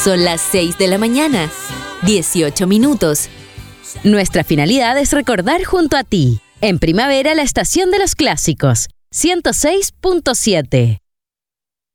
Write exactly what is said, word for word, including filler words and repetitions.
Son las seis de la mañana, dieciocho minutos. Nuestra finalidad es recordar junto a ti. En primavera, la estación de los clásicos. ciento seis punto siete.